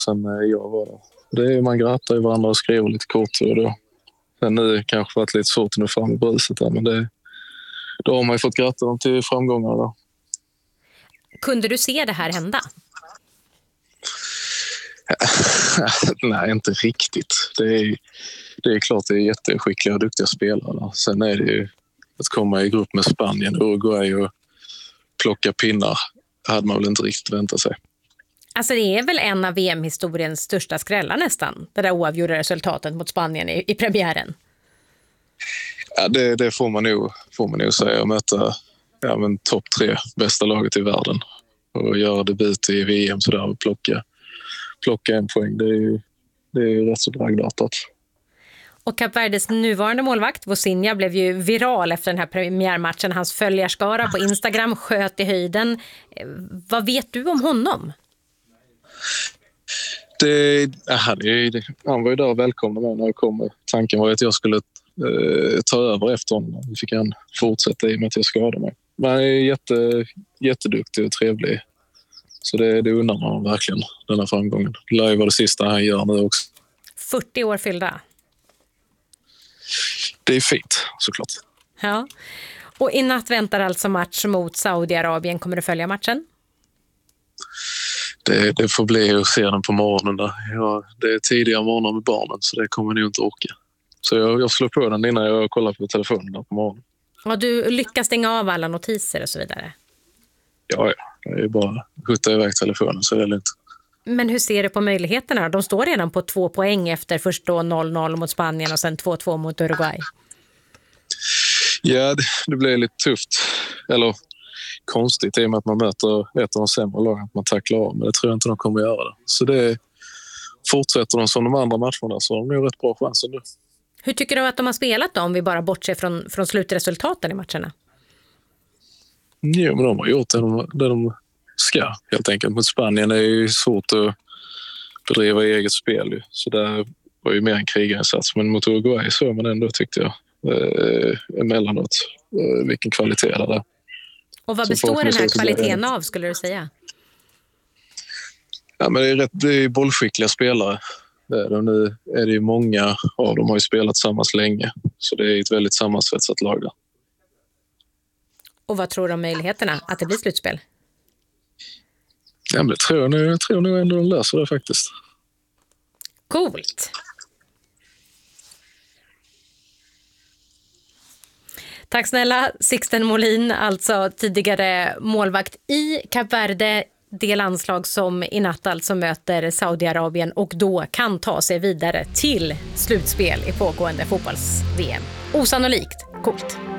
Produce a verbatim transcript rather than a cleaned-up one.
sen jag var där. Det är, man grattar ju varandra och skriver lite kort. Och då. Sen nu kanske varit lite svårt att nå fram i bruset där, men det, då har man ju fått gratta dem till framgångar då. Kunde du se det här hända? Nej, inte riktigt. Det är, det är klart det är jätteskickliga och duktiga spelare. Sen är det ju att komma i grupp med Spanien, Uruguay och plocka pinnar hade man väl inte riktigt väntat sig. Alltså det är väl en av V M-historiens största skrällar nästan, det där oavgjorda resultatet mot Spanien i, i premiären. Ja, det, det får man nog, får man nog säga. Att möta ja, men topp tre bästa laget i världen och göra debut i V M så där och plocka, plocka en poäng. Det är ju, det är ju rätt så bragdartat. Och Kap Verdes nuvarande målvakt, Vozinha, blev ju viral efter den här premiärmatchen. Hans följarskara på Instagram sköt i höjden. Vad vet du om honom? Det, aha, det, det, han var ju där och välkomnade mig när jag kom. Tanken var att jag skulle eh, ta över efter honom. Nu fick han fortsätta i och med att jag skadade mig. Men han är jätte, jätteduktig och trevlig. Så det, det undrar man verkligen, den här framgången. Det lär ju vara det sista han gör nu också. fyrtio år fyllda. Det är fint, såklart. Ja. Och i natt väntar alltså match mot Saudiarabien. Kommer du följa matchen? Det, det får bli att se den på morgonen. Där. Ja, det är tidiga morgnar med barnen så det kommer nog inte orka. Så jag, jag slår på den innan jag kollar på telefonen där på morgonen. Och du lyckas stänga av alla notiser och så vidare? Ja, ja. Det är bara att skjuta iväg telefonen så är det lugnt. Men hur ser du på möjligheterna? De står redan på två poäng efter först då noll noll mot Spanien och sen två två mot Uruguay. Ja, det, det blir lite tufft. Eller konstigt i och med att man möter ett av de sämre lagen att man tacklar av. Men det tror jag inte de kommer att göra det. Så det fortsätter de som de andra matcherna så har de ju rätt bra chanser nu. Hur tycker du att de har spelat då om vi bara bortser från, från slutresultaten i matcherna? Jo, men de har gjort det de, det de ska helt enkelt. Mot Spanien är det ju svårt att bedriva eget spel. Ju. Så det var ju mer en krigarinsats. Men mot Uruguay så man ändå tyckte jag eh, emellanåt eh, vilken kvalitet det är. Och vad består den här kvaliteten av skulle du säga? Ja, men det är, rätt, det är bollskickliga spelare. Det är det. Nu är det ju många av dem har ju spelat tillsammans länge. Så det är ett väldigt sammansvetsat lag där. Och vad tror du om möjligheterna att det blir slutspel? Ja, men det tror jag, jag tror nog ändå de löser det faktiskt. Coolt! Tack snälla Sixten Molin, alltså tidigare målvakt i Kap Verde, det landslag som i natt alltså möter Saudiarabien och då kan ta sig vidare till slutspel i pågående fotbolls-V M. Osannolikt, coolt!